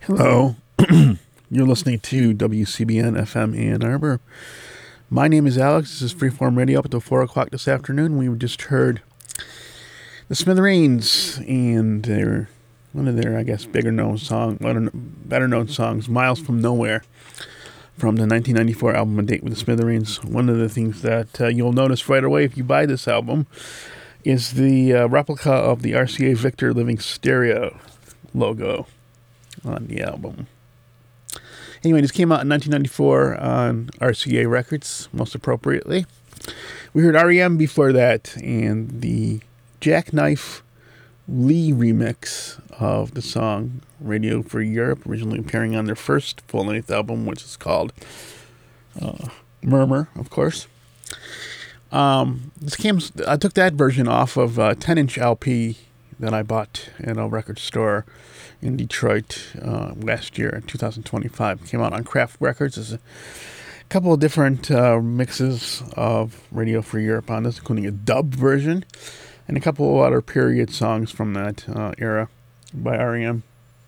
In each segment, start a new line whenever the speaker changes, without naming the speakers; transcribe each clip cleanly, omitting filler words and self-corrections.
Hello. You're listening to WCBN FM Ann Arbor. My name is Alex. This is Freeform Radio up until 4 o'clock this afternoon. We just heard the Smithereens and one of their, better known songs, Miles from Nowhere, from the 1994 album A Date with the Smithereens. One of the things that you'll notice right away if you buy this album is the replica of the RCA Victor Living Stereo logo on the album. Anyway, this came out in 1994 on RCA Records, most appropriately. We heard REM before that, and the Jackknife Lee remix of the song Radio for Europe, originally appearing on their first full-length album, which is called Murmur, of course. I took that version off of a 10-inch LP that I bought at a record store in Detroit last year in 2025. It came out on Kraft Records. There's a couple of different mixes of Radio for Europe on this, including a dub version and a couple of other period songs from that era by REM.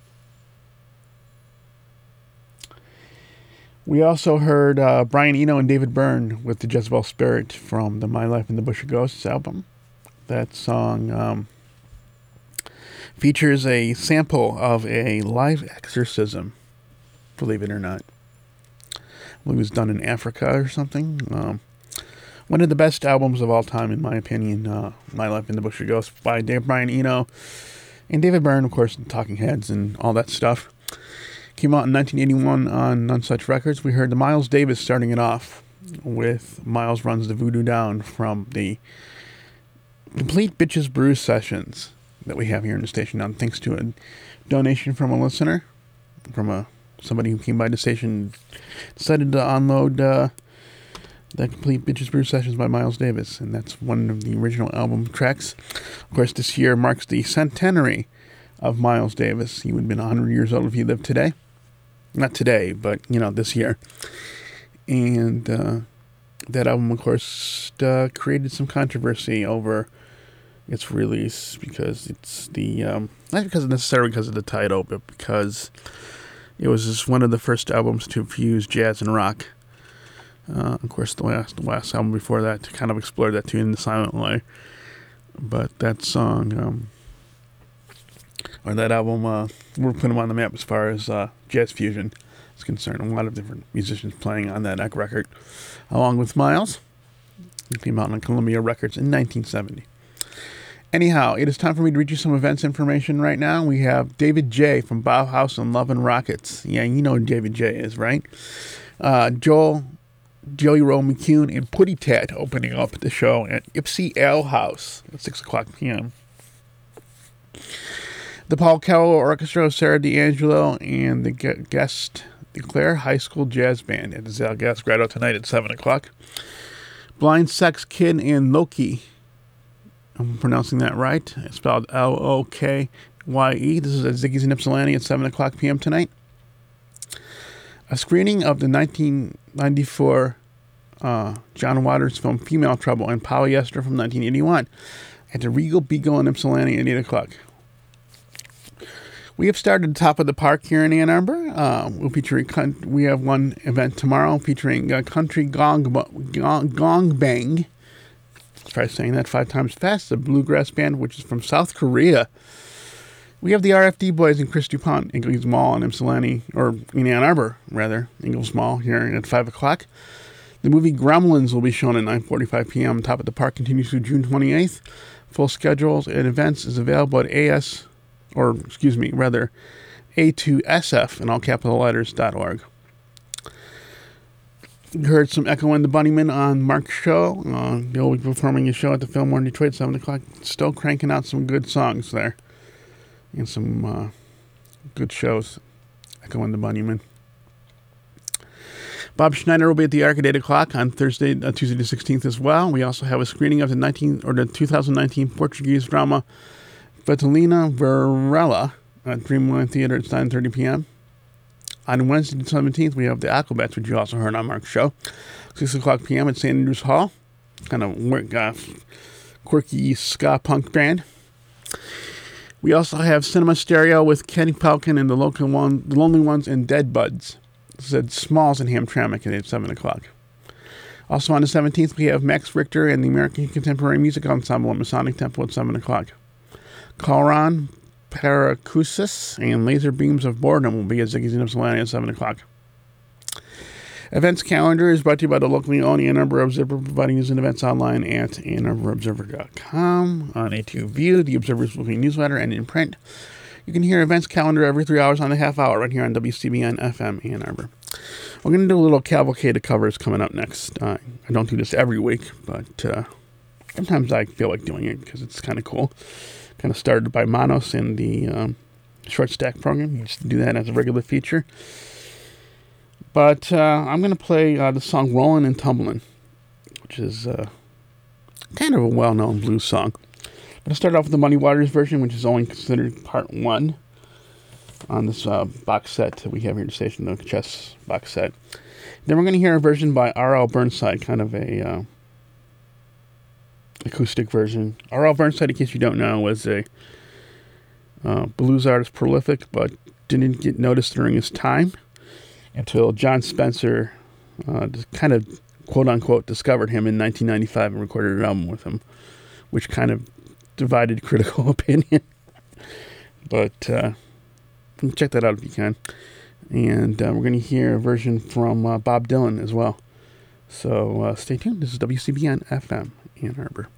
We also heard Brian Eno and David Byrne with the Jezebel Spirit from the My Life in the Bush of Ghosts album. That song features a sample of a live exorcism, believe it or not. I believe it was done in Africa or something. One of the best albums of all time, in my opinion, My Life in the Bush of Ghosts by Brian Eno and David Byrne, of course, Talking Heads and all that stuff. Came out in 1981 on None Such Records. We heard the Miles Davis starting it off with Miles Runs the Voodoo Down from the Complete Bitches Brew sessions that we have here in the station now, thanks to a donation from a listener, from somebody who came by the station, decided to unload the Complete Bitches Brew sessions by Miles Davis, and that's one of the original album tracks. Of course, this year marks the centenary of Miles Davis. He would have been 100 years old if he lived today. Not today, but, this year. And that album, of course, created some controversy over its release because it's not necessarily because of the title, but because it was just one of the first albums to fuse jazz and rock. Of course, the last album before that kind of explored that too in the Silent Way. But that song, or that album, we're putting them on the map as far as jazz fusion is concerned. A lot of different musicians playing on that record, along with Miles. It came out on Columbia Records in 1970. Anyhow, it is time for me to read you some events information right now. We have David J. from Bauhaus and Love and Rockets. Yeah, you know who David J. is, right? Joey Rowe McCune and Putty Tat opening up the show at Ipsy Ale House at 6 o'clock p.m. The Paul Carroll Orchestra, Sarah D'Angelo, and the guest, the Clare High School Jazz Band at the Zalgas Grotto tonight at 7 o'clock. Blind Sex Kid and Loki. I'm pronouncing that right. It's spelled Lokye. This is at Ziggy's in Ypsilanti at 7 o'clock p.m. tonight. A screening of the 1994 John Waters film Female Trouble and Polyester from 1981 at the Regal Beagle in Ypsilanti at 8 o'clock. We have started the Top of the Park here in Ann Arbor. We have one event tomorrow featuring Country Gong Bang. Try saying that 5 times fast. The bluegrass band, which is from South Korea. We have the RFD Boys and Chris DuPont, Ingalls Mall in Ypsilanti, or in Ann Arbor, rather, Ingalls Mall here at 5 o'clock. The movie Gremlins will be shown at 9:45 p.m. Top of the Park continues through June 28th. Full schedules and events is available at A2SF in all capital letters.org. You heard some Echo and the Bunnymen on Mark's show. They'll be performing a show at the Fillmore in Detroit at 7 o'clock. Still cranking out some good songs there. And some good shows. Echo and the Bunnymen. Bob Schneider will be at the Arc at 8 o'clock on Tuesday the 16th as well. We also have a screening of the 2019 Portuguese drama Vitalina Varela at Dreamland Theater at 9:30 p.m. On Wednesday the 17th, we have the Aquabats, which you also heard on Mark's show. 6 o'clock p.m. at St. Andrews Hall. Kind of quirky ska punk band. We also have Cinema Stereo with Kenny Falcon and the Lonely Ones and Dead Buds. Said Smalls and Hamtramck at 7 o'clock. Also on the 17th, we have Max Richter and the American Contemporary Music Ensemble at Masonic Temple at 7 o'clock. Calron, Paracousis, and Laser Beams of Boredom will be at Ziggy's in Ypsilanti at 7 o'clock. Events calendar is brought to you by the locally owned Ann Arbor Observer, providing news and events online at AnnArborObserver.com, on A2 View, the Observer's weekly newsletter, and in print. You can hear events calendar every 3 hours on the half hour right here on WCBN FM Ann Arbor. We're going to do a little cavalcade of covers coming up next. I don't do this every week, but sometimes I feel like doing it because it's kind of cool. Kind of started by Manos in the Short Stack program. You used to do that as a regular feature. But I'm going to play the song Rollin' and Tumblin', which is kind of a well-known blues song. I'm going to start off with the Muddy Waters version, which is only considered part 1 on this box set that we have here at the station, the chess box set. Then we're going to hear a version by R.L. Burnside, kind of a acoustic version. R.L. Burnside, in case you don't know, was a blues artist, prolific, but didn't get noticed during his time until John Spencer kind of, quote-unquote, discovered him in 1995 and recorded an album with him, which kind of divided critical opinion. But check that out if you can. And we're going to hear a version from Bob Dylan as well. So stay tuned. This is WCBN FM Ann Arbor.